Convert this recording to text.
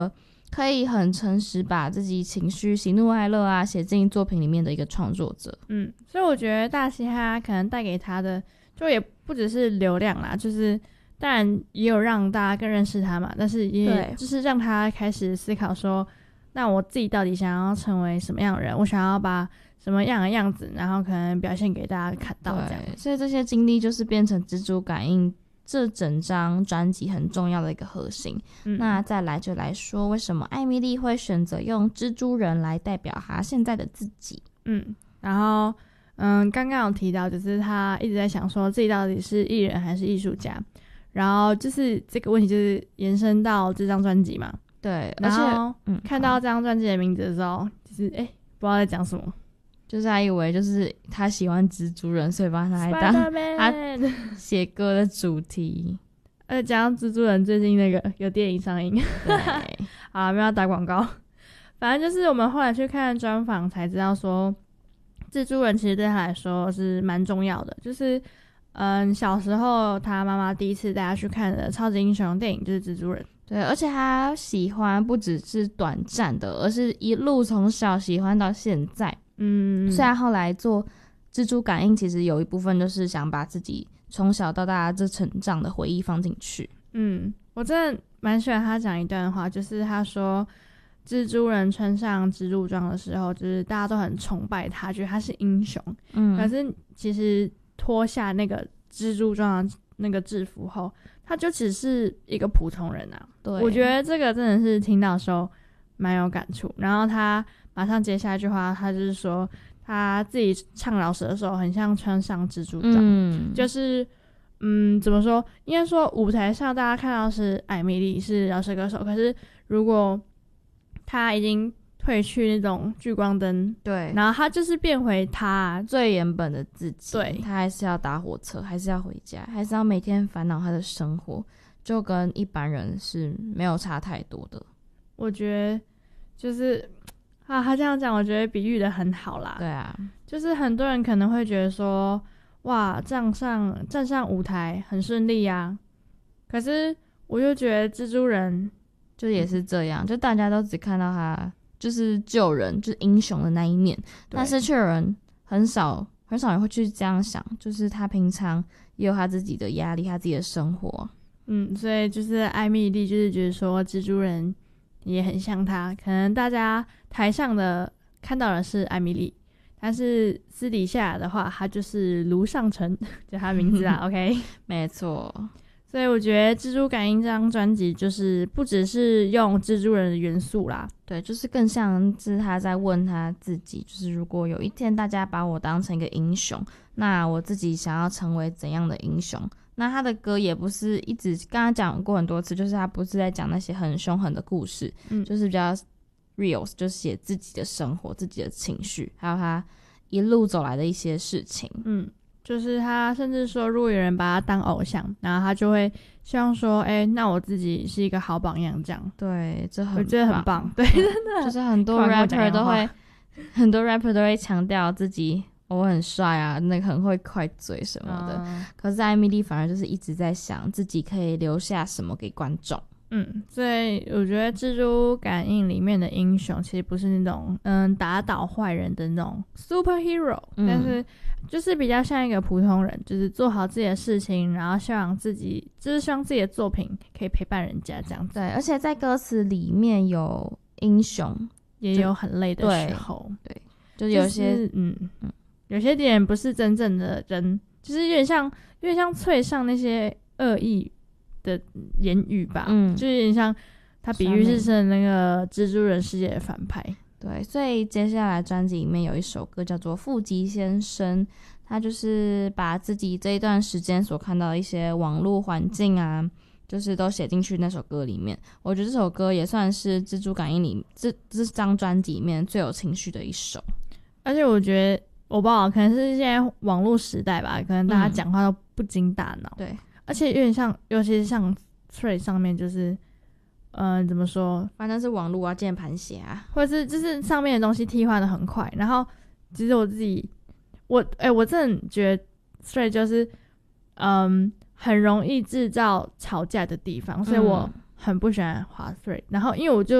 可以很诚实把自己情绪喜怒哀乐啊写进作品里面的一个创作者。 所以我觉得大嘻哈可能带给他的就也不只是流量啦，就是当然也有让大家更认识他嘛，但是也就是让他开始思考说，那我自己到底想要成为什么样的人，我想要把什么样的样子然后可能表现给大家看到这样。 所以这些经历就是变成蜘蛛感应这整张专辑很重要的一个核心。那再来就来说为什么艾米丽会选择用蜘蛛人来代表她现在的自己。 然后刚刚有提到就是她一直在想说自己到底是艺人还是艺术家，然后就是这个问题就是延伸到这张专辑嘛。 对， 而且看到这张专辑的名字的时候就是不知道在讲什么， 就是他以为就是他喜欢蜘蛛人，所以把他来当他写歌的主题。 讲到蜘蛛人最近那个有电影上映对好，没有要打广告。反正就是我们后来去看专访才知道说蜘蛛人其实对他来说是蛮重要的，就是小时候他妈妈第一次带他去看的超级英雄电影就是蜘蛛人。 对，而且他喜欢不只是短暂的，而是一路从小喜欢到现在。虽然后来做蜘蛛感应其实有一部分就是想把自己从小到大这成长的回忆放进去。 我真的蛮喜欢他讲一段话，就是他说蜘蛛人穿上蜘蛛装的时候就是大家都很崇拜他，觉得他是英雄。可是其实脱下那个蜘蛛装的那个制服后他就只是一个普通人啊。对，我觉得这个真的是听到的时候蛮有感触。然后他马上接下一句话，他就是说他自己唱饶舌的时候很像穿上蜘蛛装。就是怎么说，应该说舞台上大家看到是艾米丽是饶舌歌手，可是如果他已经褪去那种聚光灯， 对， 然后他就是变回他最原本的自己。 对， 他还是要搭火车，还是要回家，还是要每天烦恼他的生活，就跟一般人是没有差太多的。 我觉得就是他这样讲我觉得比喻的很好啦。 对啊， 就是很多人可能会觉得说哇站上舞台很顺利啊，可是我就觉得蜘蛛人就也是这样，就大家都只看到他就是救人就是英雄的那一面，但是却有人很少人会去这样想，就是他平常也有他自己的压力，他自己的生活。 所以就是艾米丽就是觉得说蜘蛛人也很像他，可能大家台上的看到的是艾米丽，但是私底下的话他就是卢尚成，就他名字啊OK 没错。 所以我觉得蜘蛛感应这张专辑就是不只是用蜘蛛人的元素啦， 对，就是更像是他在问他自己，就是如果有一天大家把我当成一个英雄，那我自己想要成为怎样的英雄。那他的歌也不是一直刚刚讲过很多次，就是他不是在讲那些很凶狠的故事，就是比较 real， 就是写自己的生活自己的情绪，还有他一路走来的一些事情。 就是他甚至说如果有人把他当偶像，然后他就会希望说那我自己是一个好榜样这样。 对， 我觉得很棒。对，真的就是很多 rapper 都会强调自己我很帅啊，那个很会快嘴什么的。可是艾米丽反而就是一直在想自己可以留下什么给观众。 所以我觉得蜘蛛感应里面的英雄其实不是那种打倒坏人的那种 superhero，但是就是比较像一个普通人，就是做好自己的事情，然后希望自己的作品可以陪伴人家这样子。 对，而且在歌词里面有英雄， 也有很累的时候。 对，就是有些有些点不是真正的人，就是有点像翠上那些恶意的言语吧，就有点像他比喻是那个蜘蛛人世界的反派。 对，所以接下来专辑里面有一首歌叫做《富吉先生》，他就是把自己这一段时间所看到的一些网络环境啊，就是都写进去那首歌里面。我觉得这首歌也算是蜘蛛感应里这张专辑里面最有情绪的一首。 而且我觉得我不知道可能是现在网络时代吧，可能大家讲话都不经大脑。 对， 而且有点像，尤其是像 Thread 上面就是怎么说， 反正是网络啊键盘侠啊， 或者是就是上面的东西替换的很快。然后其实我自己我真的觉得 Thread 就是很容易制造吵架的地方，所以我很不喜欢滑 Thread，然后因为我就